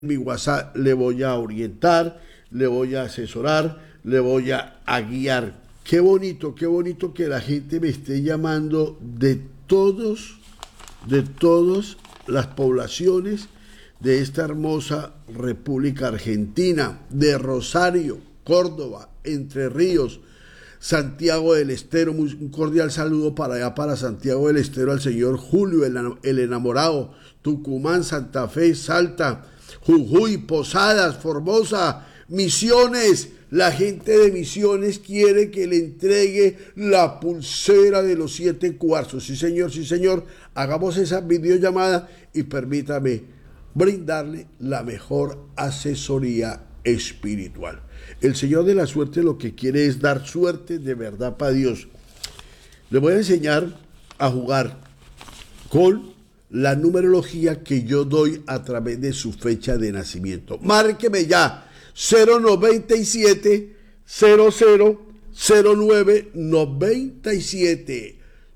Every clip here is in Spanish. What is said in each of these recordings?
mi WhatsApp, le voy a orientar, le voy a asesorar, le voy a guiar. Qué bonito que la gente me esté llamando de todas las poblaciones de esta hermosa República Argentina, de Rosario, Córdoba, Entre Ríos, Santiago del Estero. Un cordial saludo para allá, para Santiago del Estero, al señor Julio, el enamorado, Tucumán, Santa Fe, Salta, Jujuy, Posadas, Formosa, Misiones. La gente de Misiones quiere que le entregue la pulsera de los 7 cuarzos. Sí, señor. Hagamos esa videollamada y permítame brindarle la mejor asesoría espiritual. El Señor de la suerte lo que quiere es dar suerte de verdad para Dios. Le voy a enseñar a jugar con la numerología que yo doy a través de su fecha de nacimiento. Márqueme ya 097 00 09 97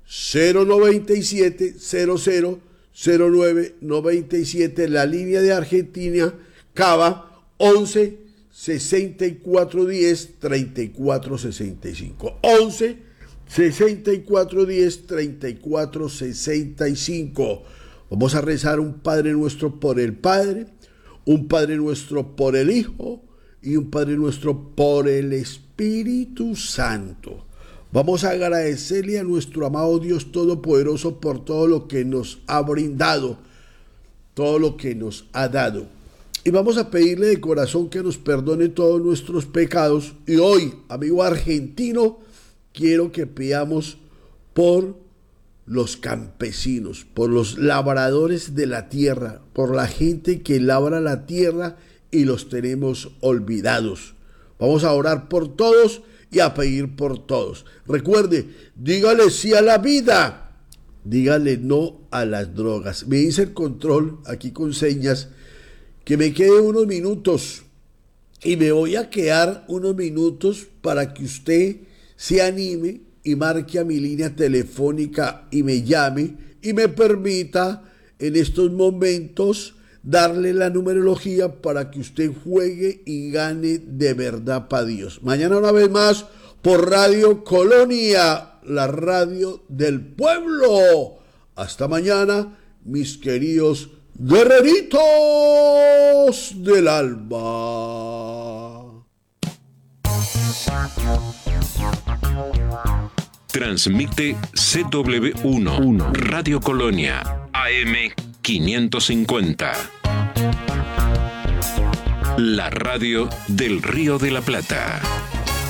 097 00 09 97. La línea de Argentina, Cava 11 64 10 34 65 11 64 10 34 65. Vamos a rezar un Padre Nuestro por el Padre, un Padre Nuestro por el Hijo y un Padre Nuestro por el Espíritu Santo. Vamos a agradecerle a nuestro amado Dios Todopoderoso por todo lo que nos ha brindado, todo lo que nos ha dado. Y vamos a pedirle de corazón que nos perdone todos nuestros pecados. Y hoy, amigo argentino, quiero que pidamos por los campesinos, por los labradores de la tierra, por la gente que labra la tierra y los tenemos olvidados. Vamos a orar por todos y a pedir por todos. Recuerde, dígale sí a la vida, dígale no a las drogas. Me dice el control aquí con señas que me quede unos minutos y me voy a quedar unos minutos para que usted se anime y marque a mi línea telefónica y me llame y me permita en estos momentos darle la numerología para que usted juegue y gane de verdad para Dios. Mañana una vez más por Radio Colonia, la radio del pueblo. Hasta mañana, mis queridos guerreritos del alma. Transmite CW1 Radio Colonia AM 550. La radio del Río de la Plata.